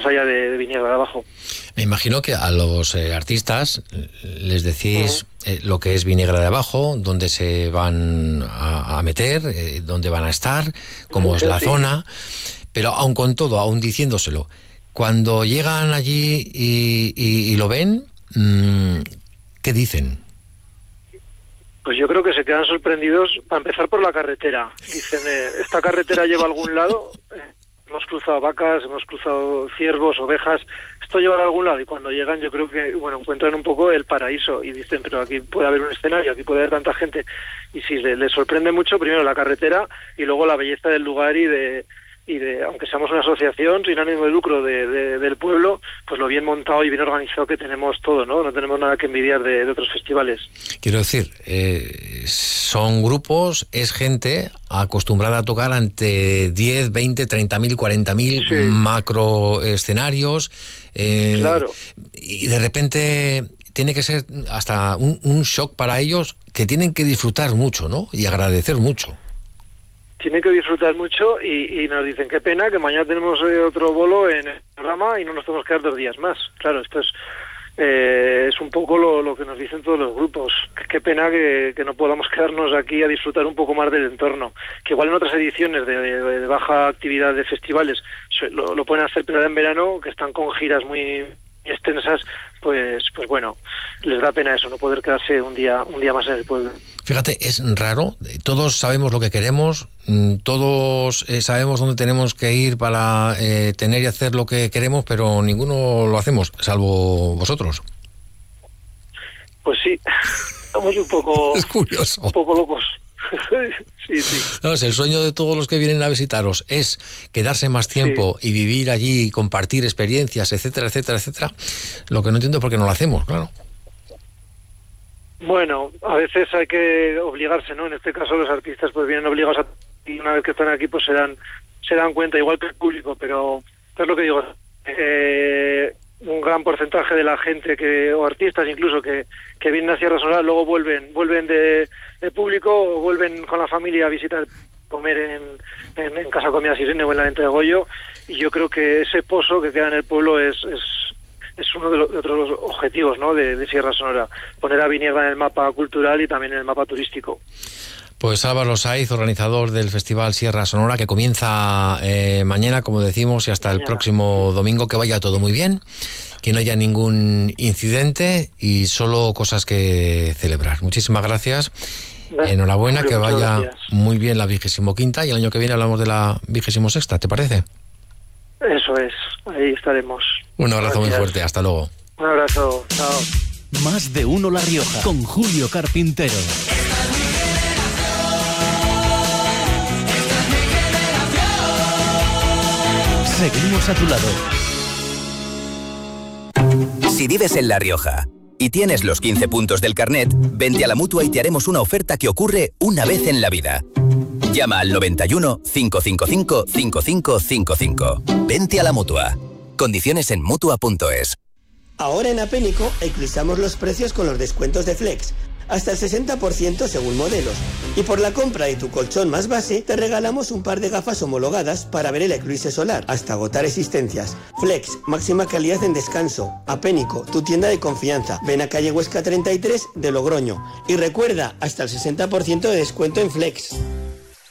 allá de Viniegra de Abajo. Me imagino que a los artistas les decís lo que es Viniegra de Abajo, dónde se van a meter, dónde van a estar, cómo es la zona, pero aun con todo, aun diciéndoselo, cuando llegan allí y lo ven, ¿qué dicen? Pues yo creo que se quedan sorprendidos, para empezar por la carretera. Dicen, ¿esta carretera lleva a algún lado? Hemos cruzado vacas, hemos cruzado ciervos, ovejas, esto lleva a algún lado, y cuando llegan yo creo que, encuentran un poco el paraíso, y dicen, pero aquí puede haber un escenario, aquí puede haber tanta gente, y sí, les sorprende mucho, primero la carretera, y luego la belleza del lugar y de aunque seamos una asociación sin ánimo de lucro del pueblo, pues lo bien montado y bien organizado que tenemos todo, ¿no? No tenemos nada que envidiar de otros festivales. Quiero decir, son grupos, es gente acostumbrada a tocar ante 10, 20, 30.000, 40.000 macro escenarios. Claro. Y de repente tiene que ser hasta un shock para ellos, que tienen que disfrutar mucho, ¿no? Y agradecer mucho. Tienen que disfrutar mucho y nos dicen, qué pena que mañana tenemos otro bolo en el programa y no nos tenemos que quedar 2 días más. Claro, esto es un poco lo que nos dicen todos los grupos. Qué pena que no podamos quedarnos aquí a disfrutar un poco más del entorno. Que igual en otras ediciones de baja actividad de festivales lo pueden hacer, pero en verano, que están con giras muy extensas, pues bueno, les da pena eso, no poder quedarse un día más en el pueblo. Fíjate, es raro, todos sabemos lo que queremos, todos sabemos dónde tenemos que ir para tener y hacer lo que queremos, pero ninguno lo hacemos, salvo vosotros. Pues sí, estamos un poco... Es curioso. Un poco locos. Sí. No, el sueño de todos los que vienen a visitaros es quedarse más tiempo y vivir allí, compartir experiencias, etcétera, etcétera, etcétera. Lo que no entiendo es por qué no lo hacemos, claro. Bueno, a veces hay que obligarse, ¿no? En este caso los artistas pues vienen obligados y una vez que están aquí pues se dan cuenta, igual que el público, pero es lo que digo, un gran porcentaje de la gente o artistas incluso que vienen a Sierra Sonora luego vuelven de público o vuelven con la familia a visitar, comer en Casa Comida Sirene o en la Venta de Goyo, y yo creo que ese pozo que queda en el pueblo es uno de otros objetivos, ¿no? de Sierra Sonora, poner a Viniegra en el mapa cultural y también en el mapa turístico. Pues Álvaro Saiz, organizador del Festival Sierra Sonora, que comienza mañana, como decimos, y hasta el próximo domingo. Que vaya todo muy bien, que no haya ningún incidente y solo cosas que celebrar. Muchísimas gracias. Enhorabuena, que vaya muy bien la 25ª, y el año que viene hablamos de la 26ª, ¿te parece? Eso es, ahí estaremos. Un abrazo muy fuerte, hasta luego. Un abrazo, chao. Más de uno La Rioja, con Julio Carpintero. Seguimos a tu lado. Si vives en La Rioja y tienes los 15 puntos del carnet, vente a la Mutua y te haremos una oferta que ocurre una vez en la vida. Llama al 91 555 5555. Vente a la Mutua. Condiciones en Mutua.es. Ahora en Apénico eclipsamos los precios con los descuentos de Flex, hasta el 60% según modelos. Y por la compra de tu colchón más base, te regalamos un par de gafas homologadas para ver el eclipse solar, hasta agotar existencias. Flex, máxima calidad en descanso. Apénico, tu tienda de confianza. Ven a calle Huesca 33 de Logroño. Y recuerda, hasta el 60% de descuento en Flex.